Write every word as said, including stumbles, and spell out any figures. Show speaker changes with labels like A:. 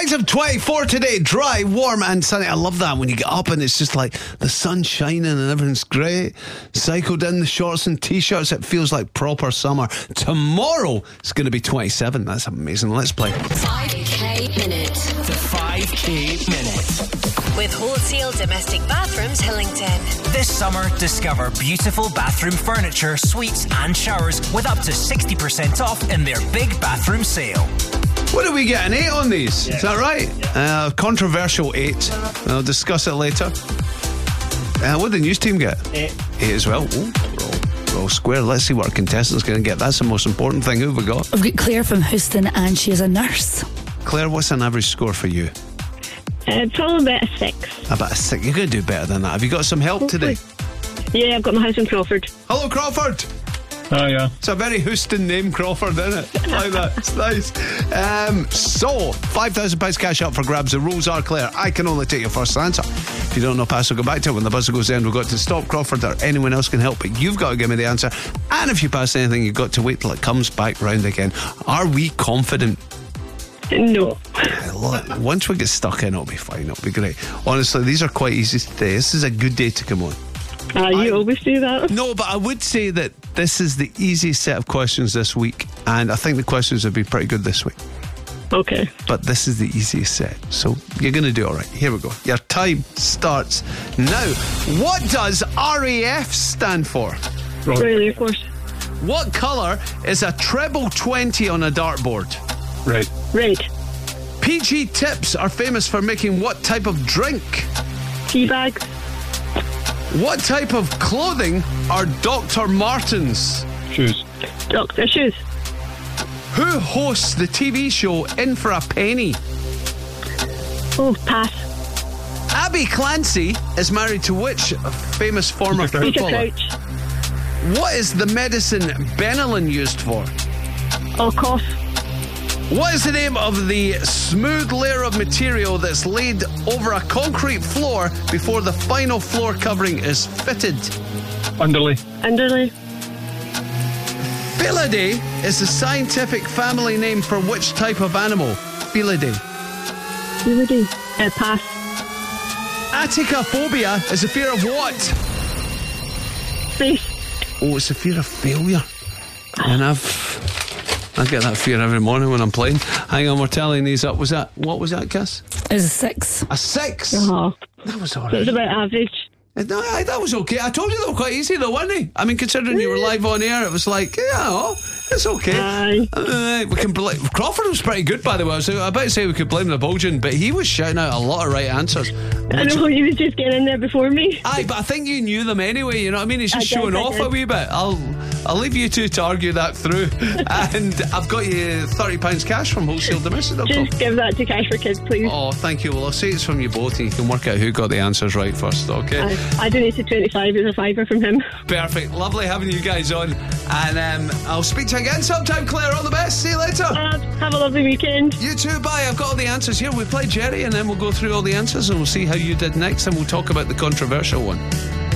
A: Highs of twenty-four today, dry, warm and sunny. I love that when you get up and it's just like the sun's shining and everything's great. Cycled in the shorts and t-shirts, it feels like proper summer. Tomorrow it's going to be twenty-seven. That's amazing. Let's play
B: five K Minute.
C: The five K Minute.
B: With Wholesale Domestic Bathrooms Hillington.
C: This summer, discover beautiful bathroom furniture, suites and showers with up to sixty percent off in their big bathroom sale.
A: What do we get? An eight on these? Yeah. Is that right? Yeah. Uh, controversial eight. I'll discuss it later. Uh, what did the news team get?
D: Eight.
A: Eight as well. Ooh, roll, roll square. Let's see what our contestant's going to get. That's the most important thing. Who have we got?
E: I've got Claire from Houston and she is a nurse.
A: Claire, what's an average score for you?
F: Uh, probably about a six.
A: About a six. You're going to do better than that. Have you got some help
F: Hopefully.
A: today?
F: Yeah, I've got my husband Crawford.
A: Hello, Crawford.
D: Oh, yeah.
A: It's a very Houston name, Crawford, isn't it? I like that. It's nice. Um, so, five thousand pounds cash up for grabs. The rules are clear. I can only take your first answer. If you don't know, pass or go back to it. When the buzzer goes in, we've got to stop Crawford or anyone else can help, but you've got to give me the answer. And if you pass anything, you've got to wait till it comes back round again. Are we confident?
F: No.
A: Look, once we get stuck in, it'll be fine. It'll be great. Honestly, these are quite easy today. This is a good day to come on.
F: Uh, you
A: I,
F: always do that.
A: No, but I would say that this is the easiest set of questions this week, and I think the questions have been pretty good this week.
F: Okay.
A: But this is the easiest set, so you're going to do all right. Here we go. Your time starts now. What does R A F stand for?
F: Really, of course.
A: What colour is a treble twenty on a dartboard?
D: Right.
F: Red.
A: P G Tips are famous for making what type of drink?
F: Tea bags.
A: What type of clothing are Doctor Martens?
D: Shoes.
F: Doctor shoes.
A: Who hosts the T V show In for a Penny?
F: Oh, pass.
A: Abby Clancy is married to which famous former
F: Peter
A: footballer?
F: Crouch.
A: What is the medicine Benylin used for?
F: Oh, cough.
A: What is the name of the smooth layer of material that's laid over a concrete floor before the final floor covering is fitted?
D: Underlay.
F: Underlay.
A: Felidae is the scientific family name for which type of animal? Felidae.
F: Felidae. Uh, pass.
A: Atticophobia is a fear of what?
F: Space.
A: Oh, it's a fear of failure. And I've... I get that fear every morning when I'm playing. Hang on, we're tallying these up. Was that, what was that, Kiss?
E: It was a six.
A: A six?
F: Oh.
A: That was all
F: It was
A: right.
F: about average.
A: No, I, that was okay. I told you they were quite easy though, weren't they? I mean, considering you were live on air, it was like, yeah, oh, it's okay.
F: Aye.
A: Uh, we can bl- Crawford was pretty good, by the way. I was about to say we could blame the Belgian, but he was shouting out a lot of right answers.
F: I know he was just getting in there before me.
A: Aye, but I think you knew them anyway, you know what I mean? It's just
F: I did,
A: showing
F: I
A: off
F: did.
A: a wee bit. I'll I'll leave you two to argue that through. And I've got you thirty pounds cash from wholesale domestic dot com.
F: Just give that to Cash for Kids, please.
A: Oh, thank you. Well, I'll say it's from you both and you can work out who got the answers right first, okay?
F: I, I donated twenty-five as a fiver from him.
A: Perfect. Lovely having you guys on. And um, I'll speak to you again sometime, Claire. All the best. See you later.
F: Uh, have a lovely weekend.
A: You too. Bye. I've got all the answers here. We play Jerry and then we'll go through all the answers and we'll see how you did next and we'll talk about the controversial one.